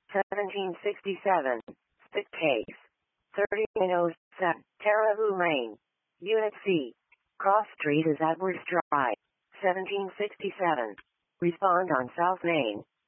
1767. Spit Case. 3907. Terravue Lane. Unit C. Cross Street is Edwards Drive. 1767. Respond on South Main.